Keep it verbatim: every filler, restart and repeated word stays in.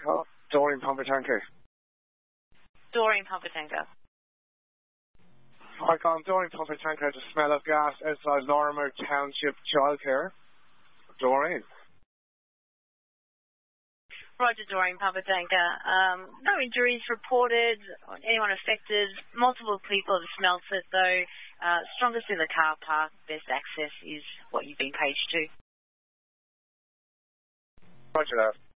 call? Doreen Pumper Tanker. Doreen Pumper Tanker. Hi, Colin. Doreen Pumper Tanker. The smell of gas outside Lorimer Township Childcare. Doreen. Roger, Doreen Pumper Tanker. Um, no injuries reported, anyone affected. Multiple people have smelt it, though. Uh, strongest in the car park, best access is what you've been paged to. Roger that.